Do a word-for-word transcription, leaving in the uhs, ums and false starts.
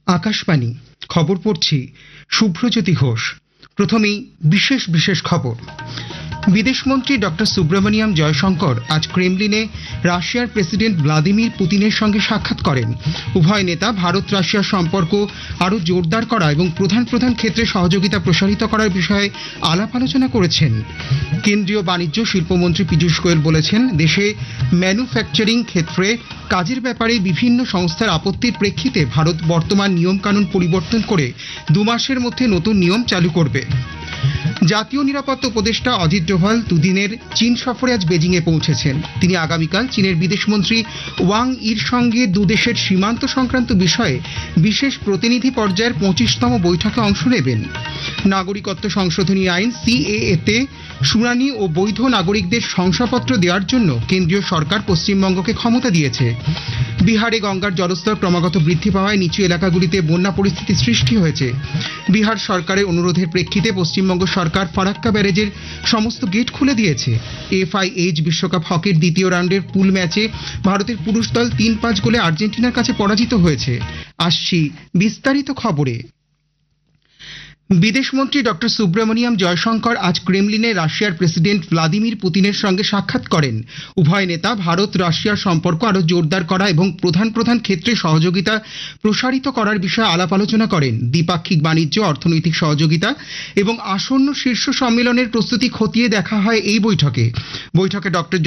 আকাশবাণী খবর পড়ছি শুভ্রজ্যোতি ঘোষ। প্রথমেই বিশেষ বিশেষ খবর। বিদেশমন্ত্রী ডক্টর সুব্রমণিয়াম জয়শঙ্কর আজ ক্রেমলিনে রাশিয়ার প্রেসিডেন্ট ভ্লাদিমির পুতিনের সঙ্গে সাক্ষাৎ করেন। উভয় নেতা ভারত রাশিয়ার সম্পর্ক আরও জোরদার করা এবং প্রধান প্রধান ক্ষেত্রে সহযোগিতা প্রসারিত করার বিষয়ে আলাপ আলোচনা করেছেন। কেন্দ্রীয় বাণিজ্য শিল্পমন্ত্রী পীযূষ গোয়েল বলেছেন, দেশে ম্যানুফ্যাকচারিং ক্ষেত্রে কাজের ব্যাপারে বিভিন্ন সংস্থার আপত্তির প্রেক্ষিতে ভারত বর্তমান নিয়মকানুন পরিবর্তন করে দু মাসের মধ্যে নতুন নিয়ম চালু করবে। জাতীয় নিরাপত্তা উপদেষ্টা অজিত ডোভাল দুদিনের চীন সফরে আজ বেজিংয়ে পৌঁছেছেন। তিনি আগামীকাল চীনের বিদেশমন্ত্রী ওয়াং ইর সঙ্গে দুদেশের সীমান্ত সংক্রান্ত বিষয়ে বিশেষ প্রতিনিধি পর্যায়ের পঁচিশতম বৈঠকে অংশ নেবেন। নাগরিকত্ব সংশোধনী আইন সিএএ তে শুনানি ও বৈধ নাগরিকদের শংসাপত্র দেওয়ার জন্য কেন্দ্রীয় সরকার পশ্চিমবঙ্গকে ক্ষমতা দিয়েছে। বিহারে গঙ্গার জলস্তর ক্রমাগত বৃদ্ধি পাওয়ায় নিচু এলাকাগুলিতে বন্যা পরিস্থিতি সৃষ্টি হয়েছে। বিহার সরকারের অনুরোধের প্রেক্ষিতে পশ্চিমবঙ্গ সরকার ফারাক্কা ব্যারেজের সমস্ত গেট খুলে দিয়েছে। এফআইএইচ বিশ্বকাপ হকির দ্বিতীয় রাউন্ডের পুল ম্যাচে ভারতের পুরুষ দল তিন পাঁচ গোলে আর্জেন্টিনার কাছে পরাজিত হয়েছে। আসছি বিস্তারিত খবরে। বিদেশমন্ত্রী ডক্টর সুব্রমণিয়াম জয়শঙ্কর আজ ক্রেমলিনে রাশিয়ার প্রেসিডেন্ট ভ্লাদিমির পুতিনের সঙ্গে সাক্ষাৎ করেন। উভয় নেতা ভারত রাশিয়ার সম্পর্ক আরও জোরদার করা এবং প্রধান প্রধান ক্ষেত্রে সহযোগিতা প্রসারিত করার বিষয়ে আলাপ আলোচনা করেন। দ্বিপাক্ষিক বাণিজ্য, অর্থনৈতিক সহযোগিতা এবং আসন্ন শীর্ষ সম্মেলনের প্রস্তুতি খতিয়ে দেখা হয় এই বৈঠকে। বৈঠকে ডক্টর